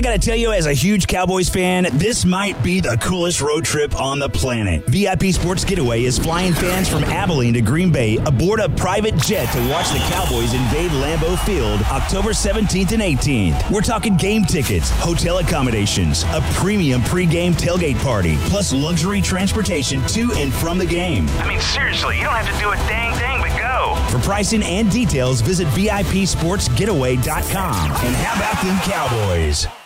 I gotta tell you, as a huge Cowboys fan, this might be the coolest road trip on the planet. VIP Sports Getaway is flying fans from Abilene to Green Bay aboard a private jet to watch the Cowboys invade Lambeau Field October 17th and 18th. We're talking game tickets, hotel accommodations, a premium pregame tailgate party, plus luxury transportation to and from the game. I mean, seriously, you don't have to do a dang thing but go. For pricing and details, visit VIPSportsGetaway.com. And how about them Cowboys?